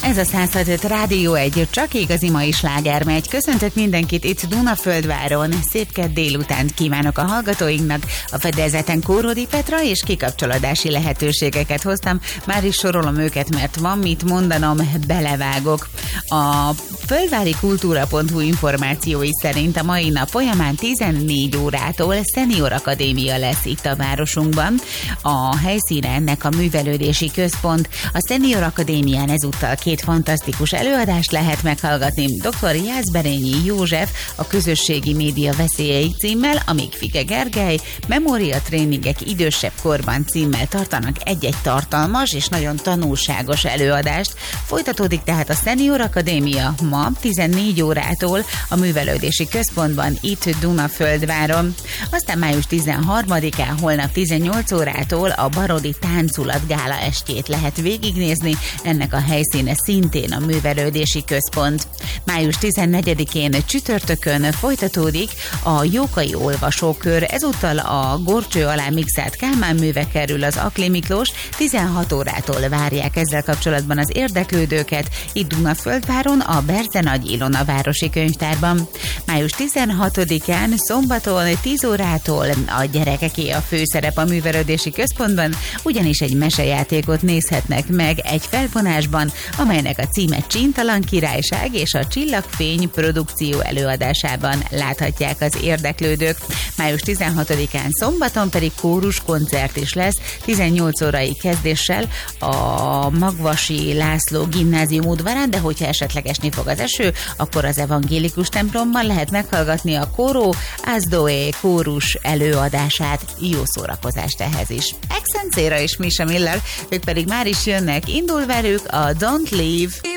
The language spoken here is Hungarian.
Ez a 106 Rádió 1, csak igazi mai sláger megy. Köszöntök mindenkit itt Dunaföldváron. Szép kedd délutánt kívánok a hallgatóinknak. A fedélzeten Kórodi Petra és kikapcsolódási lehetőségeket hoztam. Már is sorolom őket, mert van mit mondanom, belevágok. A földvárikultúra.hu információi szerint a mai nap folyamán 14 órától Senior Akadémia lesz itt a városunkban. A helyszíne ennek a művelődési központ. A Senior Akadémián ezúttal két fantasztikus előadást lehet meghallgatni. Dr. Jászberényi József a közösségi média veszélyei címmel, amíg Fike Gergely memória tréningek idősebb korban címmel tartanak egy-egy tartalmas és nagyon tanulságos előadást. Folytatódik tehát a Senior Akadémia ma 14 órától a művelődési központban itt Dunaföldváron. Aztán május 13-án holnap 18 órától a Barodi Tánculat gála estjét lehet végignézni, ennek a helyszíne szintén a művelődési központ. Május 14-én csütörtökön folytatódik a Jókai olvasókör, ezúttal a górcső alá mixált Kálmán műve kerül az Akli Miklós, 16 órától várják ezzel kapcsolatban az érdeklődőket, itt Dunaföldváron a Berze Nagy Ilona városi könyvtárban. Május 16-án szombaton 10 órától a gyerekeké a főszerep a művelődési központban, ugyanis egy mesejátékot nézhetnek meg egy felvonásban, amelynek a címe Csintalan Királyság, és a Csillagfény produkció előadásában láthatják az érdeklődők. Május 16-án szombaton pedig kórus koncert is lesz, 18 órai kezdéssel a Magvasi László gimnázium udvarán, de hogyha esetleg esni fog az eső, akkor az evangélikus templomban lehet meghallgatni a Kóró Azdoé kórus előadását. Jó szórakozást ehhez is. Exencéra és Misha Miller, ők pedig már is jönnek, indul velük a Don't Leave.